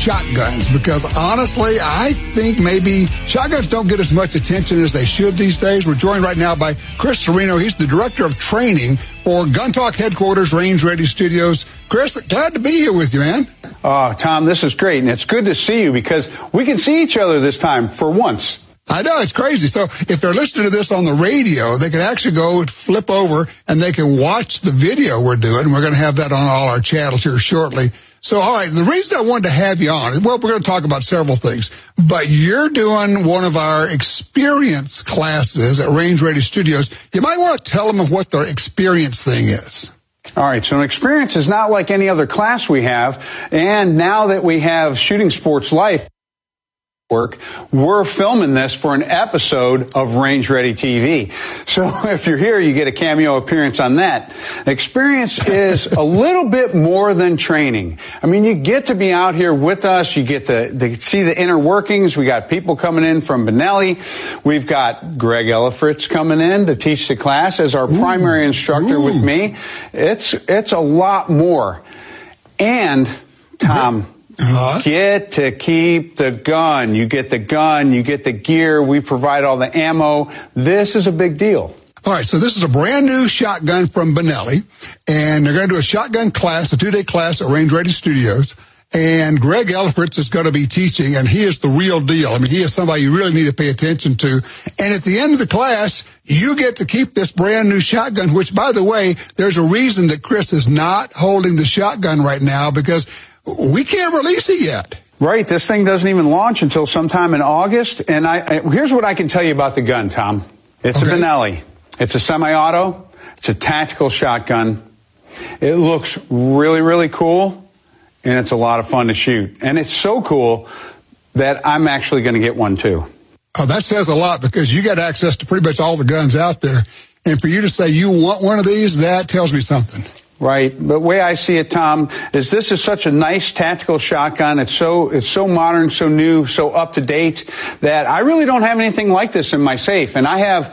shotguns, because honestly, I think maybe shotguns don't get as much attention as they should these days. We're joined right now by Chris Serino. He's the director of training for Gun Talk headquarters, Range Ready Studios. Chris, glad to be here with you, man. Oh, Tom, this is great, and it's good to see you because we can see each other this time for once. I know, it's crazy. So if they're listening to this on the radio, they can actually go flip over and they can watch the video we're doing. We're going to have that on all our channels here shortly. So, all right, the reason I wanted to have you on, well, we're going to talk about several things, but you're doing one of our experience classes at Range Ready Studios. You might want to tell them what the experience thing is. All right, so an experience is not like any other class we have, and now that we have Shooting Sports Life work, we're filming this for an episode of Range Ready TV. So if you're here, you get a cameo appearance on that. Experience is a little bit more than training. I mean, you get to be out here with us. You get to see the inner workings. We got people coming in from Benelli. We've got Greg Ellifritz coming in to teach the class as our primary instructor with me. It's a lot more. And, Tom, get to keep the gun. You get the gun, you get the gear, we provide all the ammo. This is a big deal. All right, so this is a brand new shotgun from Benelli, and they're going to do a shotgun class, a 2-day class at Range Ready Studios. And Greg Ellifritz is going to be teaching, and he is the real deal. I mean, he is somebody you really need to pay attention to. And at the end of the class, you get to keep this brand new shotgun, which, by the way, there's a reason that Chris is not holding the shotgun right now, because we can't release it yet. Right. This thing doesn't even launch until sometime in August. And here's what I can tell you about the gun, Tom. It's a Benelli. It's a semi-auto. It's a tactical shotgun. It looks really, really cool. And it's a lot of fun to shoot. And it's so cool that I'm actually going to get one too. Oh, that says a lot, because you got access to pretty much all the guns out there. And for you to say you want one of these, that tells me something. Right. But the way I see it, Tom, is this is such a nice tactical shotgun. It's so modern, so new, so up to date that I really don't have anything like this in my safe. And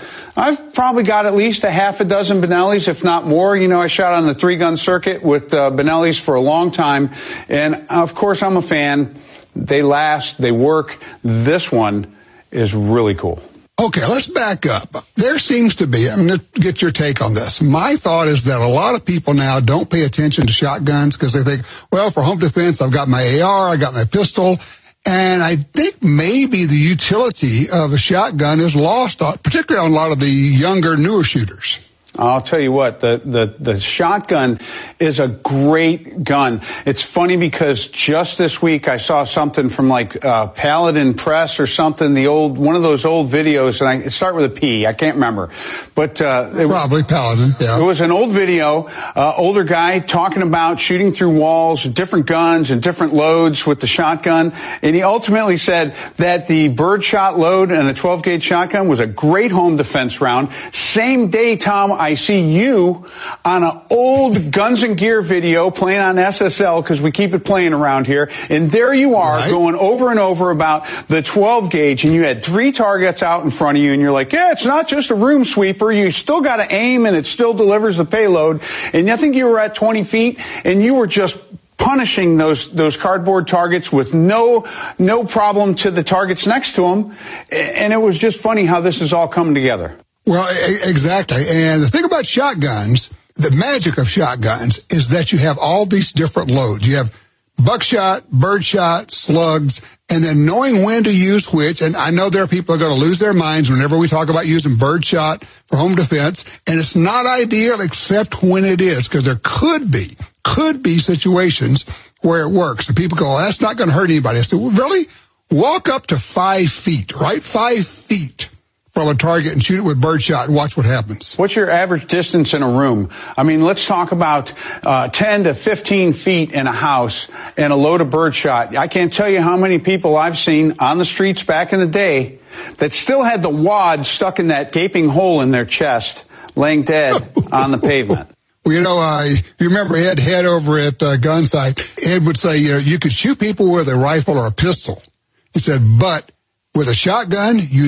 I've probably got at least a half a dozen Benellis, if not more. You know, I shot on the 3-gun circuit with Benellis for a long time. And of course, I'm a fan. They last, they work. This one is really cool. Okay, let's back up. There seems to be, I'm going to get your take on this. My thought is that a lot of people now don't pay attention to shotguns because they think, well, for home defense, I've got my AR, I got my pistol. And I think maybe the utility of a shotgun is lost, particularly on a lot of the younger, newer shooters. I'll tell you what, the shotgun is a great gun. It's funny because just this week I saw something from like Paladin Press or something, one of those old videos, and it started with a P, I can't remember. But probably Paladin, yeah. It was an old video, older guy talking about shooting through walls, different guns and different loads with the shotgun. And he ultimately said that the birdshot load and a 12-gauge shotgun was a great home defense round. Same day, Tom, I see you on an old Guns and Gear video playing on SSL because we keep it playing around here. And there you are going over and over about the 12 gauge, and you had 3 targets out in front of you, and you're like, yeah, it's not just a room sweeper. You still got to aim, and it still delivers the payload. And I think you were at 20 feet, and you were just punishing those cardboard targets with no problem to the targets next to them. And it was just funny how this is all coming together. Well, exactly. And the thing about shotguns, the magic of shotguns is that you have all these different loads. You have buckshot, birdshot, slugs, and then knowing when to use which. And I know there are people who are going to lose their minds whenever we talk about using birdshot for home defense. And it's not ideal except when it is, because there could be situations where it works. And people go, well, that's not going to hurt anybody. I said, well, really? Walk up to 5 feet, right? 5 feet from a target and shoot it with birdshot and watch what happens. What's your average distance in a room? I mean, let's talk about 10 to 15 feet in a house and a load of birdshot. I can't tell you how many people I've seen on the streets back in the day that still had the wad stuck in that gaping hole in their chest, laying dead on the pavement. Well, you know, you remember Ed over at Gunsight. Ed would say, you could shoot people with a rifle or a pistol. He said, but with a shotgun, you